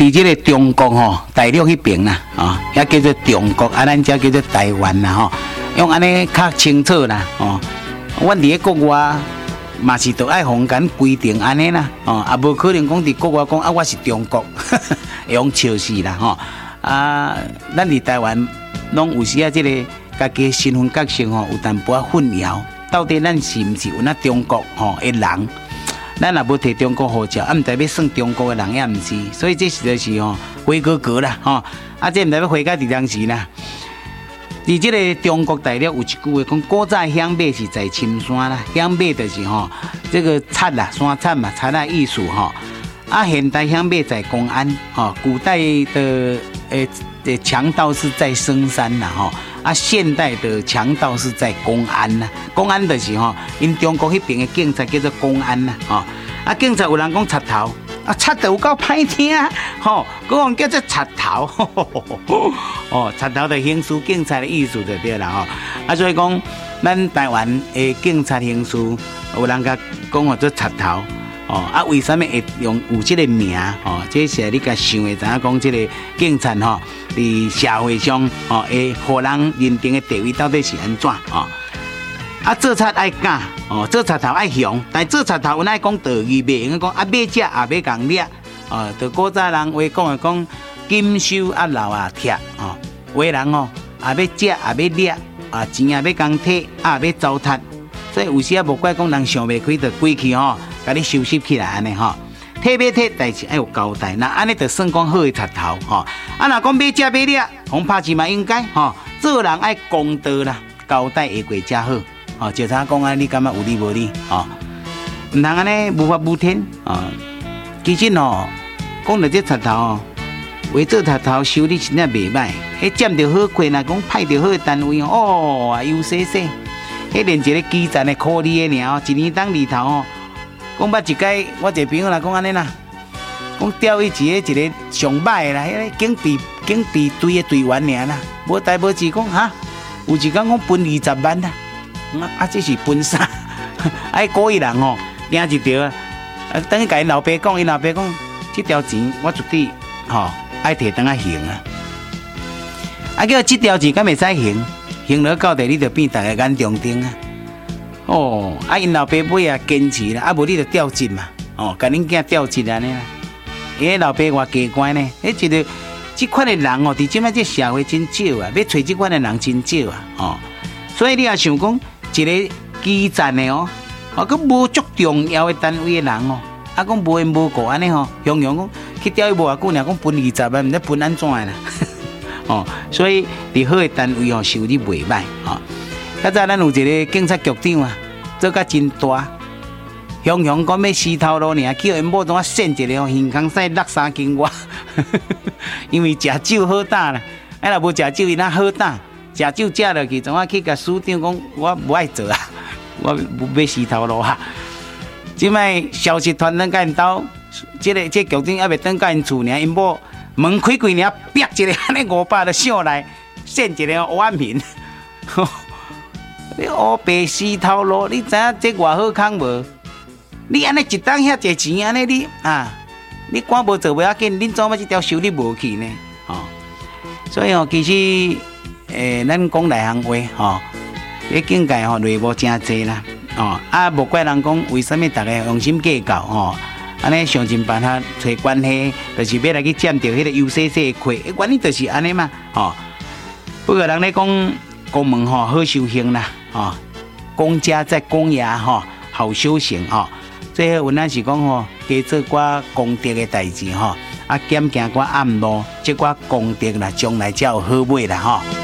伫这个中国吼，大陆迄边啦，也叫做中国，咱这叫做台湾啦吼，用安尼较清楚啦，阮伫个国外嘛是都爱互咱规定安尼啦，也无可能讲伫国外讲啊，我是中国，会用笑死啦吼。咱伫台湾拢有时啊，这个家己身份角色吼，有淡薄仔混淆，到底咱是毋是有那中国吼的人？咱也无摕中国护照，毋代表算中国的人也毋是，所以这实在是吼灰哥哥啦吼，这毋代表灰甲伫当时啦。伫这个中国大陆有一句话讲，古早响马是在深山啦，响马就是吼这个贼啦，山贼嘛，贼的意思吼。现代响马在公安，古代的强盗是在深山啦吼。现代的强盗是在公安啦，公安就是吼，因中国迄边的警察叫做公安啦，警察有人讲贼头，贼就有够歹听，吼，佮人叫做贼头，贼头就刑事警察的意思就对啦，所以讲，咱台湾的警察刑事，有人甲讲做贼头。为什么会有这个名？这是你甲想的，知影讲这个警察吼，伫社会上会互人认定的地位到底是安怎？做贼爱敢，做贼头爱雄，但做贼头有爱讲道义，袂用讲马只也要共掠，就古早人话讲金收老贴，为人也要食也要掠，钱也要共摕，也要糟蹋，所以有时无怪讲人想袂开，就规去甲你收拾起来安尼吼，摕要摕，但是要有交代。那安尼就算讲好的贼头吼。若讲要食要掠，红拍钱嘛应该吼。做人爱公道啦，交代会过才好。就他讲啊，你感觉有理无理？唔通安尼无法无天。其实讲到这贼头为做贼头收你真正袂歹。迄占着好亏，若讲派着好的单位优势势。迄连一个基层的苦力的尔一年当里头讲捌一摆，我一个朋友啦讲安尼啦，讲钓伊一个上歹啦，迄个警备队的队员尔啦，无代无志讲有一天讲分20万啦，这是分啥？故意人领一条等于甲因老爸讲，因老爸讲，这条钱我绝对爱摕当行叫这条钱敢袂使行了到底你就变大家眼中钉因老爸尾坚持啦，无你就调职嘛，甲恁囝调职安尼啦。伊老爸偌奇怪呢，一个这款的人伫即摆这社会真少啊，要找这款的人真少啊，所以你也想讲一个基层的佮无足重要的单位的人讲无缘无故安尼雄讲去钓伊无偌久，尔讲分20万，毋知分安怎的啦，所以伫好的单位收入袂歹较早咱有一个警察局长做甲真大，雄讲要死头路尔，叫因某怎啊选一个耳孔使落3斤外，因为食酒好打啦，若无食酒伊哪好打，食酒食落去怎啊去甲署长讲我无爱做我要死头路即摆消息传到因兜，这局长还袂转到因厝尔，因某门开开尔，逼一个安尼500就上来，选一个黑暗面。你黑白死头路，你知影这偌好康无？你安尼一当遐济钱，安尼你官无做袂要紧，恁怎么这条收入无去呢？所以其实咱讲内行话这境界内幕真济啦无怪人讲为什么大家用心计较安尼想尽办法找关系，就是要来去占着迄个优势势的亏，原因就是安尼嘛不过人咧讲公门好修行啦公家在公衙好修行这有咱是讲加做寡功德的代志减行寡暗路，这寡功德啦，将来才有好尾啦